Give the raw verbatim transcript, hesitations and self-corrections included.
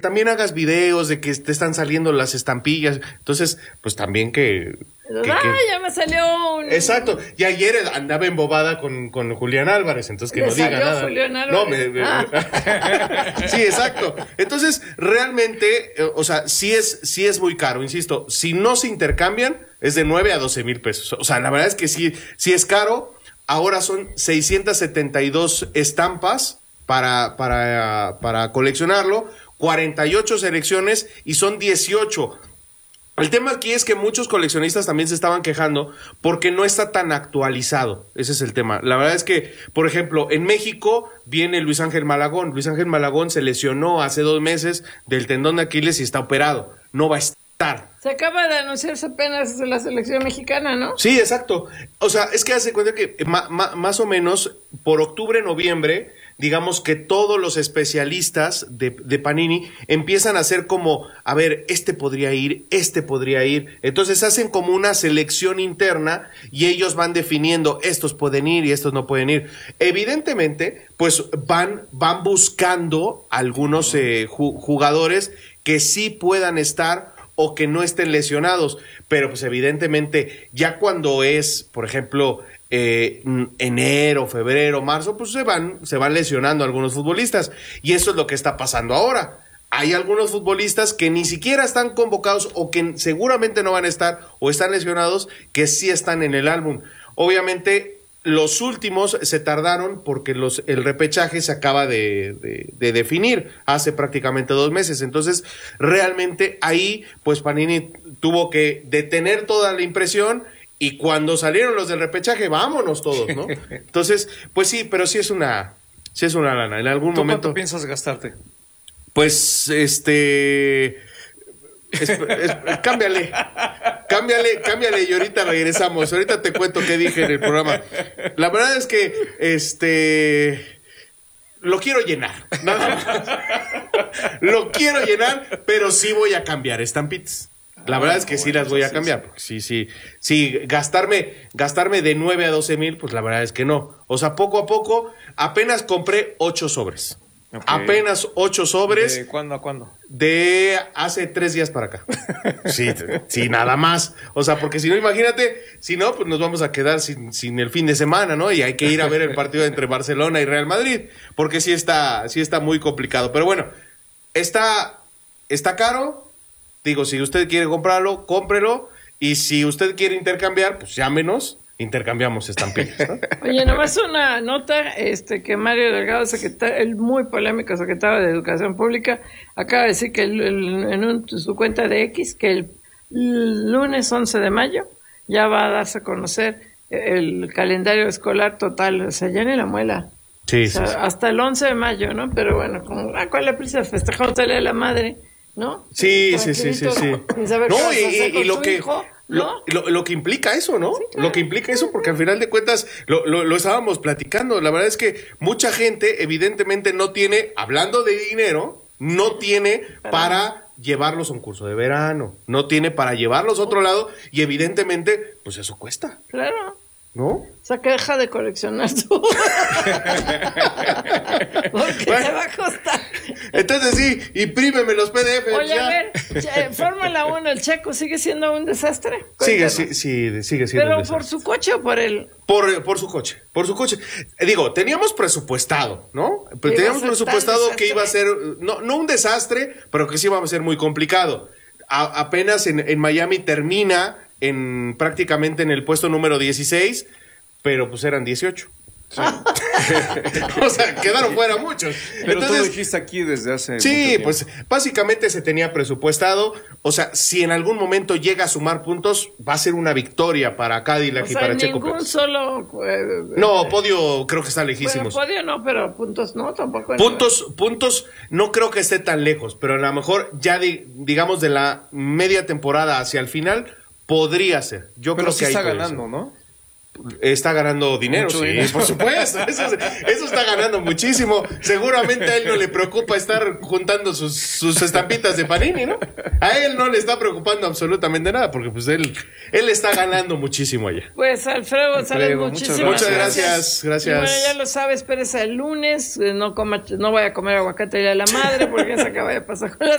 también hagas videos de que te están saliendo las estampillas. Entonces, pues también que... Que, ah, que... ya me salió un... Exacto, y ayer andaba embobada con, con Julián Álvarez, entonces que ¿Le no diga salió nada. Julián Álvarez? No, me, me... Ah. Sí, exacto. Entonces, realmente, eh, o sea, sí es, sí es muy caro, insisto, si no se intercambian, es de nueve a doce mil pesos. O sea, la verdad es que sí, sí es caro. Ahora son seiscientas setenta y dos estampas para, para, para coleccionarlo, cuarenta y ocho selecciones y son dieciocho. El tema aquí es que muchos coleccionistas también se estaban quejando porque no está tan actualizado. Ese es el tema. La verdad es que, por ejemplo, en México viene Luis Ángel Malagón. Luis Ángel Malagón se lesionó hace dos meses del tendón de Aquiles y está operado. No va a estar. Se acaba de anunciarse apenas la selección mexicana, ¿no? Sí, exacto. O sea, es que hace cuenta que ma, ma, más o menos por octubre, noviembre, digamos que todos los especialistas de, de Panini empiezan a hacer como, a ver, este podría ir, este podría ir. Entonces hacen como una selección interna y ellos van definiendo, estos pueden ir y estos no pueden ir. Evidentemente, pues van, van buscando algunos eh, jugadores que sí puedan estar o que no estén lesionados, pero pues evidentemente ya cuando es, por ejemplo, eh, enero, febrero, marzo, pues se van, se van lesionando algunos futbolistas, y eso es lo que está pasando ahora. Hay algunos futbolistas que ni siquiera están convocados o que seguramente no van a estar o están lesionados, que sí están en el álbum. Obviamente los últimos se tardaron porque los, el repechaje se acaba de, de, de definir hace prácticamente dos meses. Entonces, realmente ahí, pues Panini tuvo que detener toda la impresión y cuando salieron los del repechaje, vámonos todos, ¿no? Entonces, pues sí, pero sí es una, sí es una lana. En algún ¿Tú momento. ¿Cuánto piensas gastarte? Pues, este... Es, es, cámbiale, cámbiale, cámbiale y ahorita regresamos. Ahorita te cuento qué dije en el programa. La verdad es que este lo quiero llenar, nada más. Lo quiero llenar, pero sí voy a cambiar estampitas. La verdad es que sí las voy a cambiar. Porque sí, sí, sí, gastarme, gastarme de nueve a doce mil, pues la verdad es que no. O sea, poco a poco, apenas compré ocho sobres. Okay. Apenas ocho sobres. ¿De cuándo a cuándo? De hace tres días para acá. Sí, sí, nada más. O sea, porque si no, imagínate, si no, pues nos vamos a quedar sin, sin el fin de semana, ¿no? Y hay que ir a ver el partido entre Barcelona y Real Madrid, porque sí está, sí está muy complicado. Pero bueno, está, está caro. Digo, si usted quiere comprarlo, cómprelo. Y si usted quiere intercambiar, pues llámenos. Intercambiamos estampillas, ¿no? Oye, nomás una nota, este, que Mario Delgado, secretario, el muy polémico secretario de Educación Pública, acaba de decir que el, el, en un, su cuenta de X, que el, el lunes once de mayo ya va a darse a conocer el calendario escolar total, o sea, ya ni la muela. Sí, o sea, sí, sí. Hasta el once de mayo, ¿no? Pero bueno, como, ¿a cuál la prisa? Festejamos a la madre, ¿no? Sí, sí, sí, sí, sí. Sin saber no, qué vas a y, hacer y, con y lo su que... hijo. Lo, ¿No? lo, lo que implica eso, ¿no? Sí, claro. Lo que implica eso, porque al final de cuentas lo, lo, lo estábamos platicando. La verdad es que mucha gente, evidentemente, no tiene, hablando de dinero, no tiene para, para llevarlos a un curso de verano, no tiene para llevarlos a otro lado, y evidentemente, pues eso cuesta. Claro. ¿No? O sea, que deja de coleccionar tú. Porque Bueno, te va a costar. Entonces sí, imprímeme los P D F. Oye, ya. a ver, che, Fórmula uno, el Checo sigue siendo un desastre. Sigue, Cuéntanos. sí, sí, sigue siendo. Pero un por desastre. su coche o por el... Por, por su coche, por su coche. Eh, Digo, teníamos presupuestado, ¿no? Pero teníamos Iba a ser presupuestado tan que iba a ser, desastre. no, no un desastre, pero que sí iba a ser muy complicado. A, apenas en, en Miami termina en prácticamente en el puesto número dieciséis, pero pues eran dieciocho. Sí. O sea, quedaron fuera muchos. Pero Entonces, tú lo dijiste aquí desde hace sí, mucho tiempo. pues básicamente se tenía presupuestado. O sea, si en algún momento llega a sumar puntos, va a ser una victoria para Cadillac O y sea, para Checo ningún Pérez. solo... eh, No, podio creo que está bueno, lejísimos. podio no, pero puntos no, tampoco. Puntos, puntos, no creo que esté tan lejos, pero a lo mejor ya di- digamos de la media temporada hacia el final podría ser. Yo Pero creo sí que ahí está puede ganando, ser. ¿no? Está ganando dinero, Mucho sí, dinero. por supuesto. Eso, eso está ganando muchísimo. Seguramente a él no le preocupa estar juntando sus, sus estampitas de Panini, ¿no? A él no le está preocupando absolutamente nada, porque pues él, él está ganando muchísimo allá. Pues Alfredo González, Alfredo, muchísimas Muchas gracias. gracias, gracias. Y bueno, ya lo sabes, espérese el lunes, eh, no coma, no vaya a comer aguacate ya a la madre, porque ya se acaba de pasar con la